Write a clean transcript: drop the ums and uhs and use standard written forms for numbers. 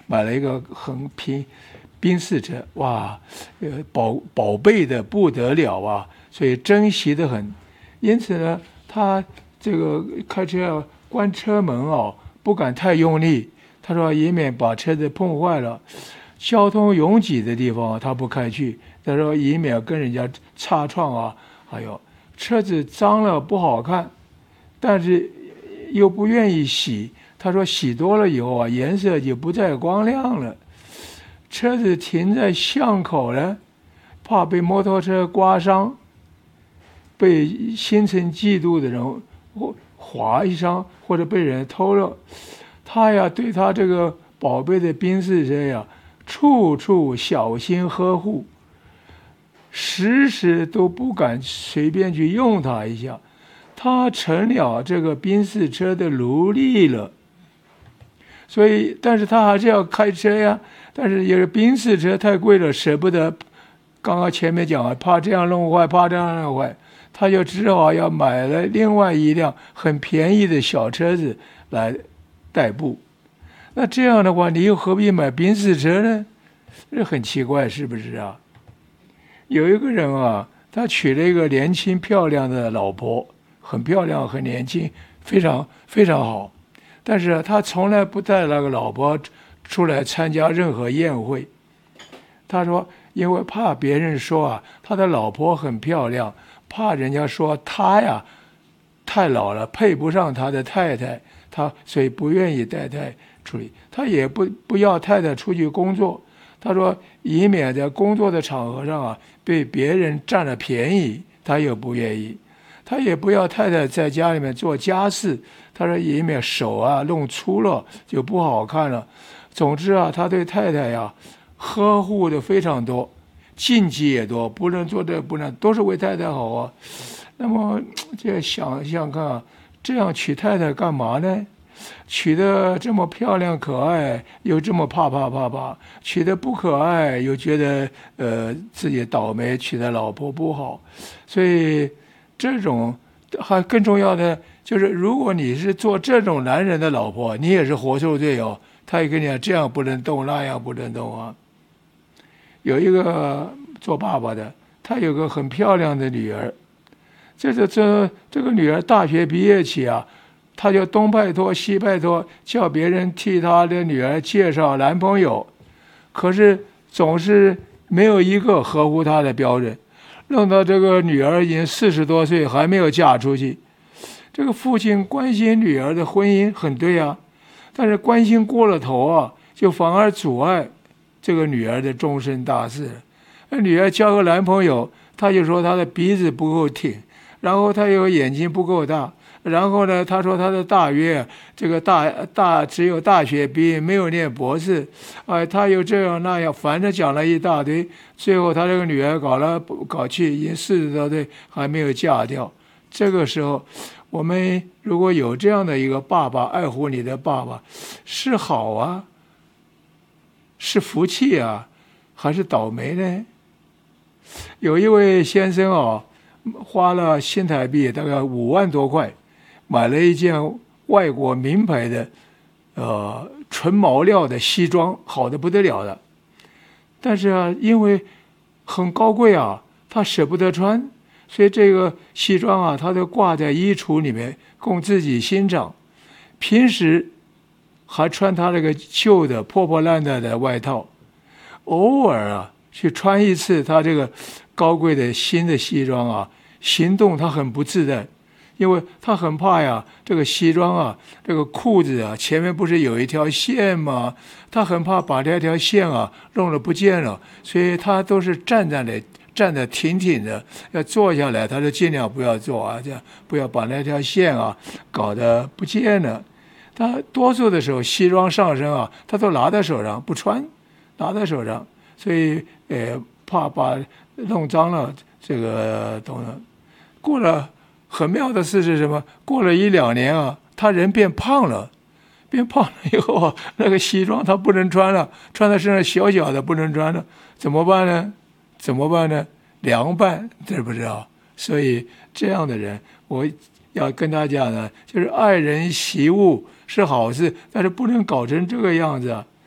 买了一个宾士车，哇，宝贝的不得了啊，所以珍惜的很。因此呢，他这个开车要关车门哦，不敢太用力，他说以免把车子碰坏了。交通拥挤的地方他不开去，他说以免跟人家擦撞啊，还有车子脏了不好看，但是又不愿意洗。他说洗多了以后啊，颜色就不再光亮了。车子停在巷口呢，怕被摩托车刮伤，被心存嫉妒的人划一伤，或者被人偷了。他呀，对他这个宝贝的宾士车呀，处处小心呵护，时时都不敢随便去用它一下。他成了这个宾士车的奴隶了。所以，但是他还是要开车呀。但是因为宾士车太贵了，舍不得。刚刚前面讲了，怕这样弄坏，怕这样弄坏，他就只好要买了另外一辆很便宜的小车子来代步。那这样的话，你又何必买宾士车呢？这很奇怪，是不是啊？有一个人啊，他娶了一个年轻漂亮的老婆，很漂亮，很年轻，非常非常好。但是他从来不带那个老婆出来参加任何宴会。他说，因为怕别人说啊，他的老婆很漂亮，怕人家说他呀太老了，配不上他的太太，所以不愿意带太太出去。他也不要太太出去工作。他说，以免在工作的场合上啊被别人占了便宜，他也不愿意。他也不要太太在家里面做家事，他说以免手啊弄粗了就不好看了。总之啊，他对太太呀呵护的非常多，禁忌也多，不能做这不能，都是为太太好啊。那么这想想看啊，这样娶太太干嘛呢？娶得这么漂亮可爱，又这么怕，娶得不可爱，又觉得自己倒霉，娶的老婆不好。所以这种还更重要的就是，如果你是做这种男人的老婆，你也是活受罪哦。他也跟你讲，这样不能动，那样不能动啊。有一个做爸爸的，他有个很漂亮的女儿，这个女儿大学毕业起啊，他就东拜托西拜托，叫别人替他的女儿介绍男朋友，可是总是没有一个合乎他的标准，弄到这个女儿已经40多岁还没有嫁出去。这个父亲关心女儿的婚姻很对啊，但是关心过了头啊，就反而阻碍这个女儿的终身大事。那女儿交个男朋友，他就说他的鼻子不够挺，然后他有眼睛不够大，然后呢，他说他的大约这个只有大学毕业，没有念博士，他又这样那样，反正讲了一大堆。最后他这个女儿搞去，已经40多岁还没有嫁掉。这个时候，我们如果有这样的一个爸爸，爱护你的爸爸，是好啊，是福气啊，还是倒霉呢？有一位先生啊，花了新台币大概5万多块，买了一件外国名牌的纯毛料的西装，好的不得了的。但是啊，因为很高贵啊，他舍不得穿，所以这个西装啊，他都挂在衣橱里面供自己欣赏。平时还穿他那个旧的破破烂烂的外套，偶尔啊去穿一次他这个高贵的新的西装啊，行动他很不自在，因为他很怕呀，这个西装啊，这个裤子啊，前面不是有一条线吗？他很怕把这条线啊弄得不见了，所以他都是站得挺挺的，要坐下来，他就尽量不要坐啊，这样不要把那条线啊搞得不见了。他多数的时候西装上身啊，他都拿在手上不穿，拿在手上，所以怕把弄脏了这个东西。过了很妙的事是什么？过了1-2年啊，他人变胖了以后啊，那个西装他不能穿了，穿在身上小小的不能穿了，怎么办呢？凉拌，知不知道？所以这样的人，我要跟他讲呢，就是爱人惜物是好事，但是不能搞成这个样子啊。